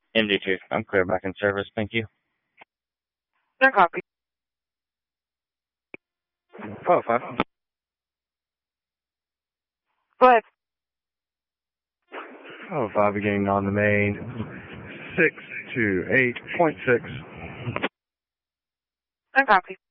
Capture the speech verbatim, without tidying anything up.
M D two, I'm clear back in service, thank you. No copy. Oh, five. Go ahead. Oh, five beginning on the main, six two eight point six. No copy.